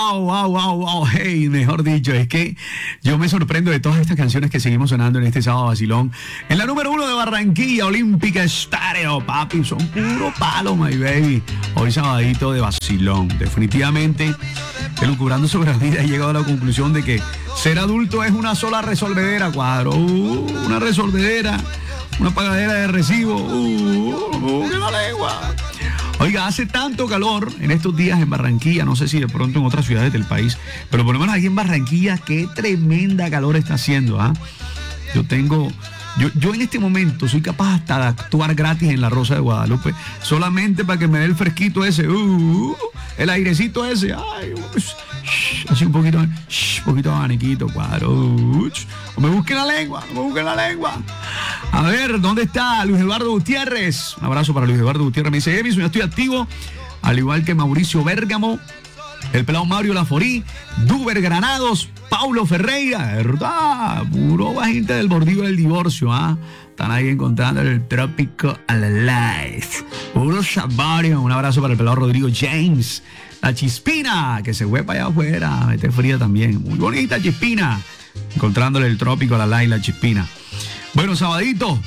wow. Hey, mejor dicho, es que yo me sorprendo de todas estas canciones que seguimos sonando en este sábado vacilón. En la número 1 de Barranquilla, Olímpica Estéreo, papi, son puro palo, my baby. Hoy sabadito de vacilón. Definitivamente, elucubrando sobre la vida, he llegado a la conclusión de que ser adulto es una sola resolvedera, cuadro. Una resolvedera, una pagadera de recibo. ¡Qué la lengua! Oiga, hace tanto calor en estos días en Barranquilla, no sé si de pronto en otras ciudades del país, pero por lo menos aquí en Barranquilla, qué tremenda calor está haciendo, ¿ah? Yo en este momento soy capaz hasta de actuar gratis en la Rosa de Guadalupe, solamente para que me dé el fresquito ese, el airecito ese, ay, así un poquito de abaniquito, cuadro. No me busquen la lengua. A ver, ¿dónde está Luis Eduardo Gutiérrez? Un abrazo para Luis Eduardo Gutiérrez. Me dice, Edison, yo estoy activo, al igual que Mauricio Bérgamo, el pelado Mario Laforí, Duber Granados, Paulo Ferreira, ¿verdad? Puro gente del bordillo del divorcio, ¿ah? Están ahí encontrando el trópico alive. Puro sabario. Un abrazo para el pelado Rodrigo James. La Chispina, que se fue para allá afuera, mete fría también. Muy bonita Chispina. Encontrándole el trópico a la Chispina. Bueno, sabadito.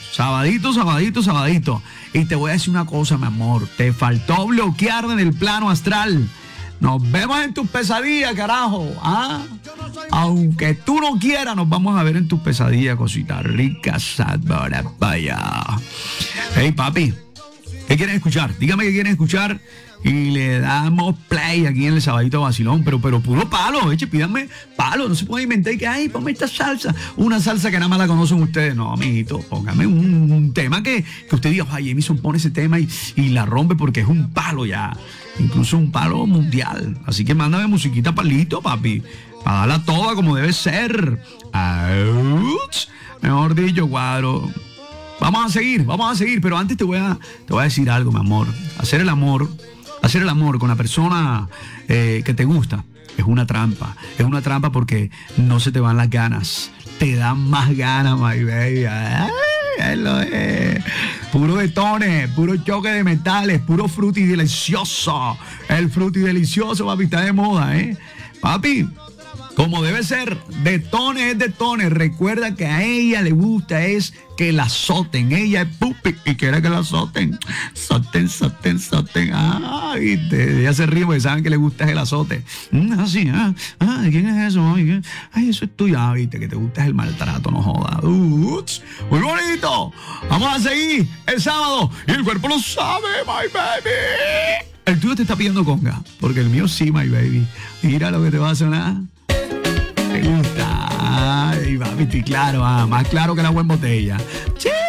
Y te voy a decir una cosa, mi amor. Te faltó bloquear en el plano astral. Nos vemos en tus pesadillas, carajo. ¿Ah? Aunque tú no quieras, nos vamos a ver en tus pesadillas, cositas ricas, sabora, vaya. Hey, papi, ¿qué quieren escuchar? Dígame qué quieren escuchar y le damos play aquí en el sabadito vacilón, pero puro palo, pídanme palo, no se puede inventar que, ay, ponme esta salsa, una salsa que nada más la conocen ustedes. No, amiguito, póngame un tema que usted diga, ay, Emison pone ese tema y la rompe porque es un palo ya, incluso un palo mundial. Así que mándame musiquita palito, papi, para darla toda como debe ser. ¡Auch! Mejor dicho, cuadro. Vamos a seguir, pero antes te voy a decir algo, mi amor. Hacer el amor con la persona que te gusta es una trampa. Es una trampa porque no se te van las ganas. Te dan más ganas, my baby. Ay, lo es. Puro detones, puro choque de metales, puro fruti delicioso. El fruti delicioso, papi, está de moda, ¿eh? Papi, como debe ser, detones. Recuerda que a ella le gusta es que la azoten. Ella es pupi y quiere que la azoten. Soten. Ay, ella se ríe porque saben que le gusta el azote. Así, ¿de quién es eso? Ay, eso es tuyo. Viste, que te gusta el maltrato, no jodas. Muy bonito. Vamos a seguir el sábado y el cuerpo lo sabe, my baby. El tuyo te está pidiendo conga, porque el mío sí, my baby. Mira lo que te va a sonar. ¿Te gusta? Ay, papi, claro, más claro que el agua en botella. ¡Sí!